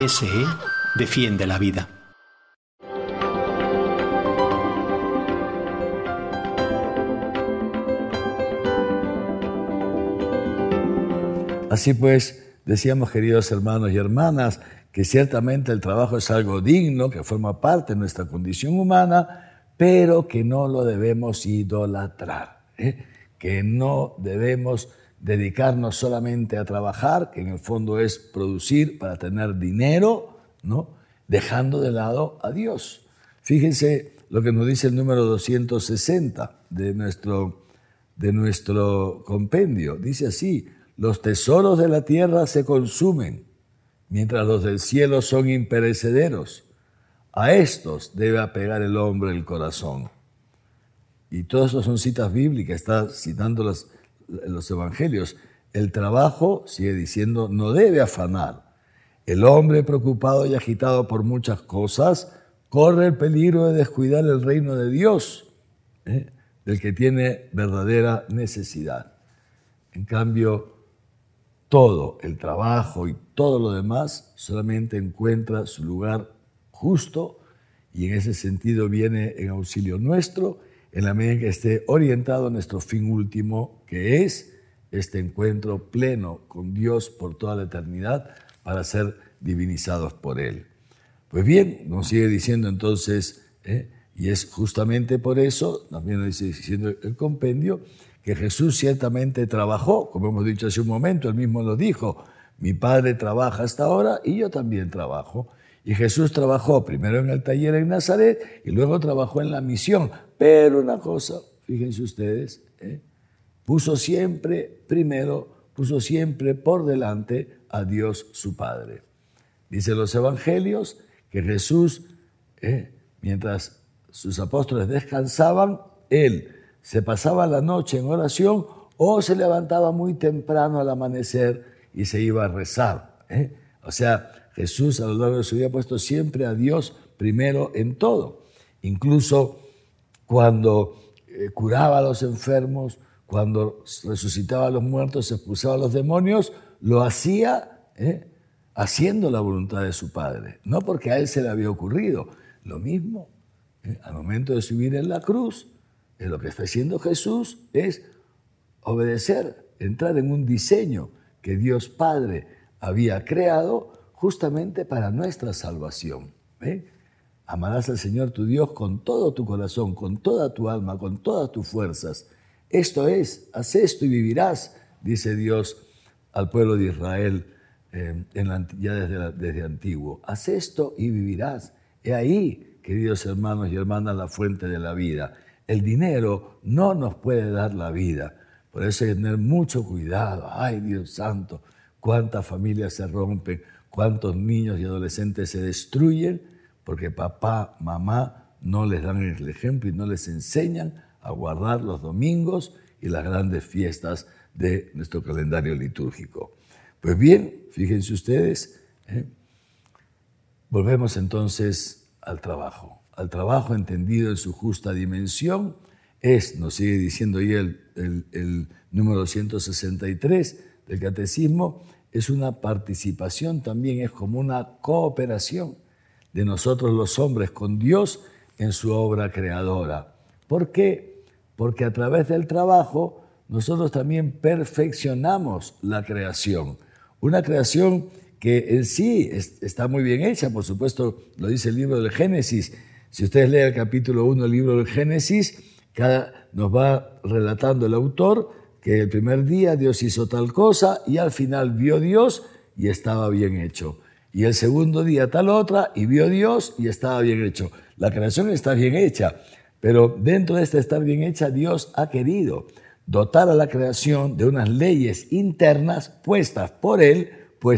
SE defiende la vida. Así pues, decíamos, queridos hermanos y hermanas, que ciertamente el trabajo es algo digno, que forma parte de nuestra condición humana, pero que no lo debemos idolatrar, que no debemos dedicarnos solamente a trabajar, que en el fondo es producir para tener dinero, ¿no? Dejando de lado a Dios. Fíjense lo que nos dice el número 260 de nuestro compendio. Dice así: los tesoros de la tierra se consumen, mientras los del cielo son imperecederos. A estos debe apegar el hombre el corazón. Y todo esto son citas bíblicas, está citando los evangelios. El trabajo, sigue diciendo, no debe afanar. El hombre preocupado y agitado por muchas cosas corre el peligro de descuidar el reino de Dios, del que tiene verdadera necesidad. En cambio, todo el trabajo y todo lo demás solamente encuentra su lugar justo y en ese sentido viene en auxilio nuestro en la medida en que esté orientado a nuestro fin último, que es este encuentro pleno con Dios por toda la eternidad para ser divinizados por Él. Pues bien, nos sigue diciendo entonces, y es justamente por eso, también nos sigue diciendo el compendio, que Jesús ciertamente trabajó, como hemos dicho hace un momento, Él mismo lo dijo: mi Padre trabaja hasta ahora y yo también trabajo. Y Jesús trabajó primero en el taller en Nazaret y luego trabajó en la misión. Pero una cosa, fíjense ustedes, puso siempre por delante a Dios su Padre. Dicen los evangelios que Jesús, mientras sus apóstoles descansaban, Él se pasaba la noche en oración o se levantaba muy temprano al amanecer y se iba a rezar. O sea, Jesús a lo largo de su vida ha puesto siempre a Dios primero en todo. Incluso cuando curaba a los enfermos, cuando resucitaba a los muertos, expulsaba a los demonios, lo hacía haciendo la voluntad de su Padre. No porque a Él se le había ocurrido. Lo mismo, al momento de subir en la cruz, lo que está haciendo Jesús es obedecer, entrar en un diseño que Dios Padre había creado justamente para nuestra salvación. Amarás al Señor tu Dios con todo tu corazón, con toda tu alma, con todas tus fuerzas. Esto es, haz esto y vivirás, dice Dios al pueblo de Israel ya desde antiguo. Haz esto y vivirás. He ahí, queridos hermanos y hermanas, la fuente de la vida. El dinero no nos puede dar la vida. Por eso hay que tener mucho cuidado. Ay, Dios santo, cuántas familias se rompen, cuántos niños y adolescentes se destruyen porque papá, mamá no les dan el ejemplo y no les enseñan a guardar los domingos y las grandes fiestas de nuestro calendario litúrgico. Pues bien, fíjense ustedes, volvemos entonces al trabajo entendido en su justa dimensión. Nos sigue diciendo ahí el número 163 del Catecismo, es una participación también, es como una cooperación de nosotros los hombres con Dios en su obra creadora. ¿Por qué? Porque a través del trabajo nosotros también perfeccionamos la creación. Una creación que en sí está muy bien hecha, por supuesto, lo dice el libro del Génesis. Si ustedes leen el capítulo 1 del libro del Génesis, nos va relatando el autor que el primer día Dios hizo tal cosa y al final vio Dios y estaba bien hecho. Y el segundo día tal otra y vio Dios y estaba bien hecho. La creación está bien hecha, pero dentro de esta estar bien hecha, Dios ha querido dotar a la creación de unas leyes internas puestas por Él,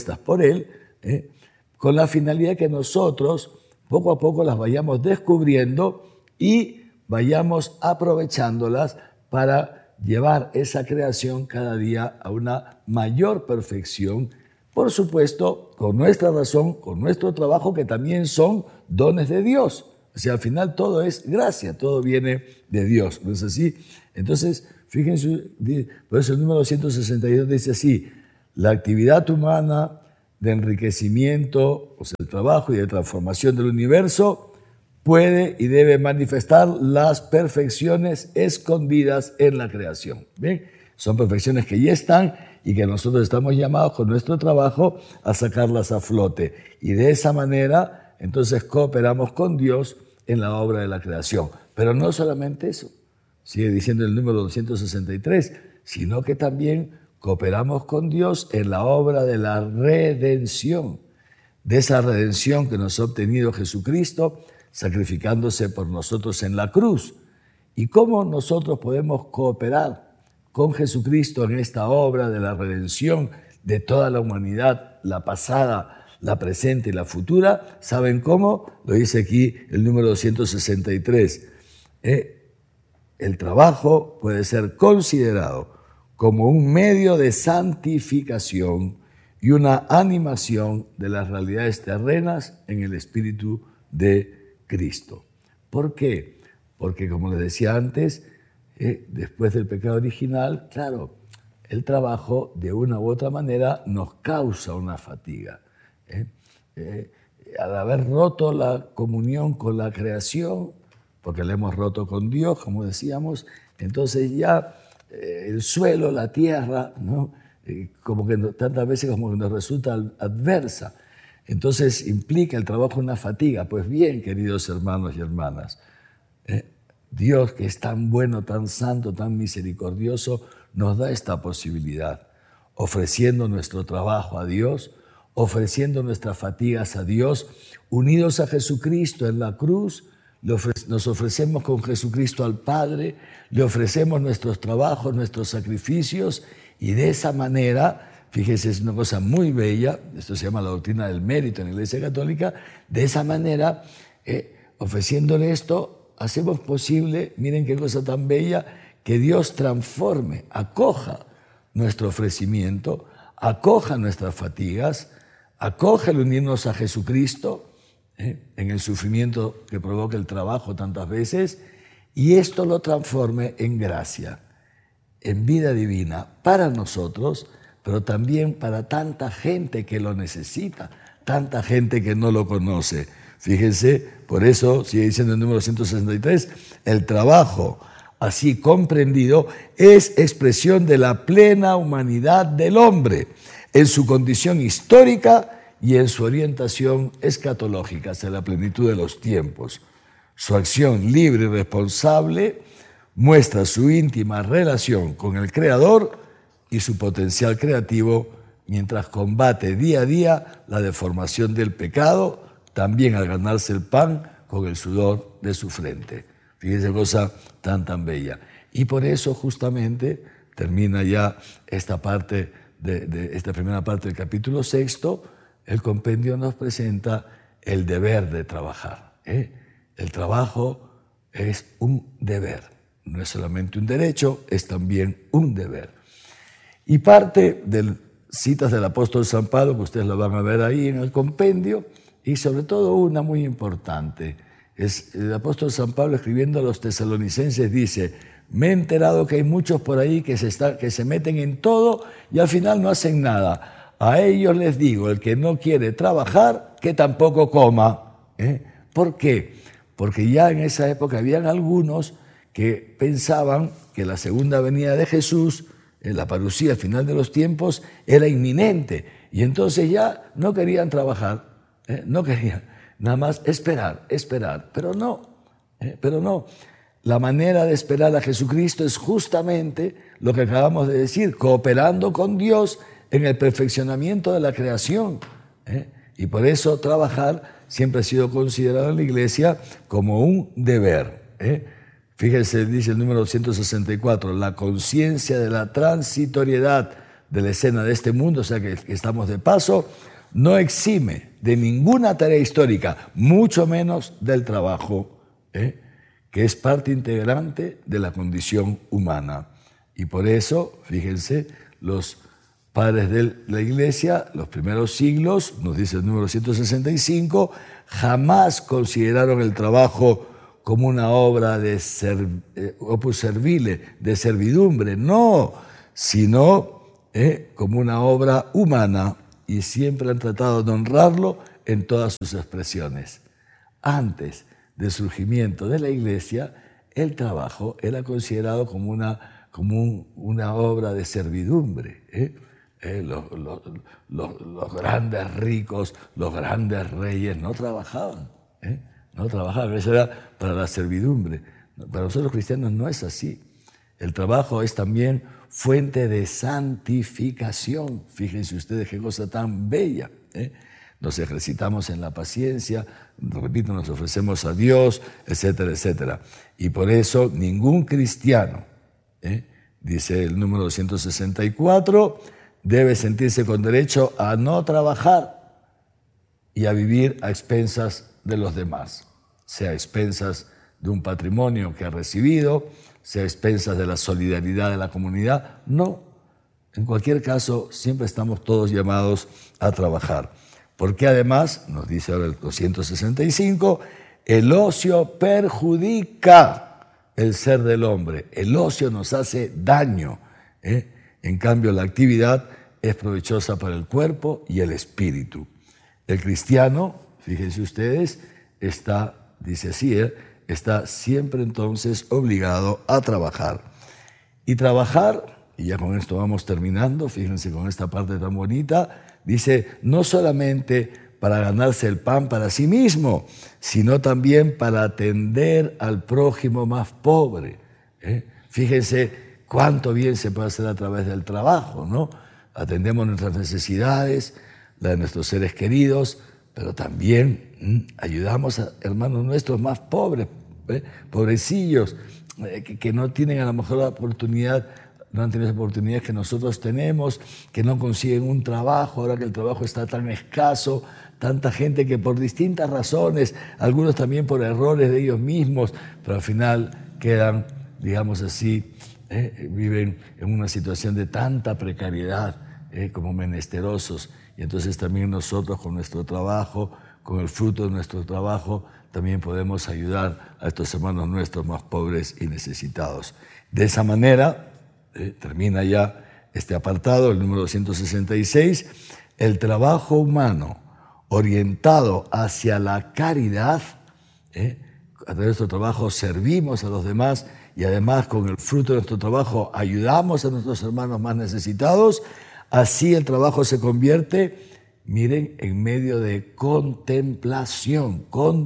con la finalidad que nosotros poco a poco las vayamos descubriendo y vayamos aprovechándolas para llevar esa creación cada día a una mayor perfección, por supuesto, con nuestra razón, con nuestro trabajo, que también son dones de Dios. O sea, al final todo es gracia, todo viene de Dios, ¿no es así? Entonces, fíjense, por eso el número 162 dice así: la actividad humana de enriquecimiento, o sea, el trabajo y de transformación del universo, puede y debe manifestar las perfecciones escondidas en la creación. ¿Bien? Son perfecciones que ya están y que nosotros estamos llamados con nuestro trabajo a sacarlas a flote. Y de esa manera, entonces, cooperamos con Dios en la obra de la creación. Pero no solamente eso, sigue diciendo el número 263, sino que también cooperamos con Dios en la obra de la redención, de esa redención que nos ha obtenido Jesucristo, sacrificándose por nosotros en la cruz. ¿Y cómo nosotros podemos cooperar con Jesucristo en esta obra de la redención de toda la humanidad, la pasada, la presente y la futura? ¿Saben cómo? Lo dice aquí el número 263. El trabajo puede ser considerado como un medio de santificación y una animación de las realidades terrenas en el Espíritu de Cristo. ¿Por qué? Porque, como les decía antes, después del pecado original, claro, el trabajo de una u otra manera nos causa una fatiga. Al haber roto la comunión con la creación, porque la hemos roto con Dios, como decíamos, entonces ya el suelo, la tierra, ¿no? Como que tantas veces como que nos resulta adversa. Entonces implica el trabajo una fatiga. Pues bien, queridos hermanos y hermanas, Dios, que es tan bueno, tan santo, tan misericordioso, nos da esta posibilidad, ofreciendo nuestro trabajo a Dios, ofreciendo nuestras fatigas a Dios, unidos a Jesucristo en la cruz. Nos ofrecemos con Jesucristo al Padre, le ofrecemos nuestros trabajos, nuestros sacrificios, y de esa manera, fíjese, es una cosa muy bella, esto se llama la doctrina del mérito en la Iglesia Católica, de esa manera, ofreciéndole esto, hacemos posible, miren qué cosa tan bella, que Dios transforme, acoja nuestro ofrecimiento, acoja nuestras fatigas, acoja el unirnos a Jesucristo, en el sufrimiento que provoca el trabajo tantas veces, y esto lo transforme en gracia, en vida divina para nosotros, pero también para tanta gente que lo necesita, tanta gente que no lo conoce. Fíjense, por eso sigue diciendo el número 163, el trabajo así comprendido es expresión de la plena humanidad del hombre en su condición histórica y en su orientación escatológica hacia la plenitud de los tiempos. Su acción libre y responsable muestra su íntima relación con el Creador y su potencial creativo mientras combate día a día la deformación del pecado, también al ganarse el pan con el sudor de su frente. Fíjense, cosa tan bella. Y por eso justamente termina ya esta parte esta primera parte del capítulo 6. El compendio nos presenta el deber de trabajar. El trabajo es un deber, no es solamente un derecho, es también un deber. Y parte de citas del apóstol San Pablo, que ustedes lo van a ver ahí en el compendio, y sobre todo una muy importante, es el apóstol San Pablo escribiendo a los tesalonicenses dice: me he enterado que hay muchos por ahí que se meten en todo y al final no hacen nada. A ellos les digo, el que no quiere trabajar, que tampoco coma. ¿Por qué? Porque ya en esa época habían algunos que pensaban que la segunda venida de Jesús, la parucía al final de los tiempos, era inminente. Y entonces ya no querían trabajar, no querían, nada más esperar. Pero no. La manera de esperar a Jesucristo es justamente lo que acabamos de decir, cooperando con Dios en el perfeccionamiento de la creación. Y por eso trabajar siempre ha sido considerado en la Iglesia como un deber. Fíjense, dice el número 164, la conciencia de la transitoriedad de la escena de este mundo, o sea que estamos de paso, no exime de ninguna tarea histórica, mucho menos del trabajo, que es parte integrante de la condición humana. Y por eso, fíjense, los padres de la Iglesia, los primeros siglos, nos dice el número 165, jamás consideraron el trabajo como una obra de opus servile, de servidumbre, no, sino como una obra humana y siempre han tratado de honrarlo en todas sus expresiones. Antes del surgimiento de la Iglesia, el trabajo era considerado como una obra de servidumbre. Los grandes ricos, los grandes reyes no trabajaban. No trabajaban, eso era para la servidumbre. Para nosotros cristianos no es así. El trabajo es también fuente de santificación. Fíjense ustedes qué cosa tan bella. Nos ejercitamos en la paciencia, repito, nos ofrecemos a Dios, etcétera, etcétera. Y por eso ningún cristiano, dice el número 264, debe sentirse con derecho a no trabajar y a vivir a expensas de los demás, sea a expensas de un patrimonio que ha recibido, sea a expensas de la solidaridad de la comunidad. No, en cualquier caso, siempre estamos todos llamados a trabajar. Porque además, nos dice ahora el 265, el ocio perjudica el ser del hombre. El ocio nos hace daño. En cambio, la actividad es provechosa para el cuerpo y el espíritu. El cristiano, fíjense ustedes, dice así, está siempre entonces obligado a trabajar. Y trabajar, y ya con esto vamos terminando, fíjense con esta parte tan bonita, dice, no solamente para ganarse el pan para sí mismo, sino también para atender al prójimo más pobre. Fíjense cuánto bien se puede hacer a través del trabajo, ¿no? Atendemos nuestras necesidades, las de nuestros seres queridos, pero también ayudamos a hermanos nuestros más pobres, pobrecillos, que no tienen a lo mejor la oportunidad, no han tenido las oportunidades que nosotros tenemos, que no consiguen un trabajo, ahora que el trabajo está tan escaso, tanta gente que por distintas razones, algunos también por errores de ellos mismos, pero al final quedan, digamos así, viven en una situación de tanta precariedad como menesterosos. Y entonces también nosotros con nuestro trabajo, con el fruto de nuestro trabajo, también podemos ayudar a estos hermanos nuestros más pobres y necesitados. De esa manera, termina ya este apartado, el número 266, el trabajo humano orientado hacia la caridad, a través de nuestro trabajo servimos a los demás y además con el fruto de nuestro trabajo ayudamos a nuestros hermanos más necesitados. Así el trabajo se convierte, miren, en medio de contemplación.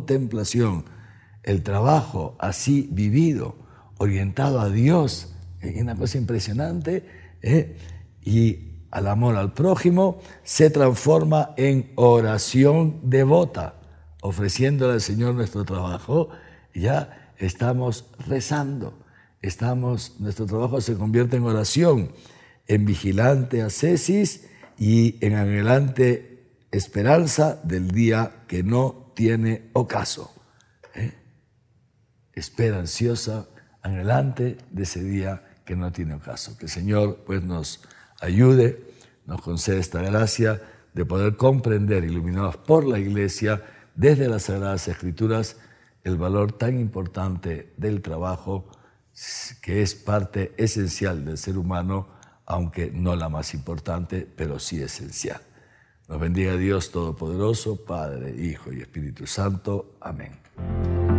El trabajo así vivido, orientado a Dios, es una cosa impresionante, y al amor al prójimo, se transforma en oración devota, ofreciéndole al Señor nuestro trabajo. Ya estamos rezando, nuestro trabajo se convierte en oración, en vigilante ascesis y en anhelante esperanza del día que no tiene ocaso. Espera ansiosa, anhelante de ese día que no tiene ocaso. Que el Señor pues nos ayude, nos concede esta gracia de poder comprender, iluminados por la Iglesia, desde las Sagradas Escrituras, el valor tan importante del trabajo, que es parte esencial del ser humano, aunque no la más importante, pero sí esencial. Nos bendiga Dios Todopoderoso, Padre, Hijo y Espíritu Santo. Amén.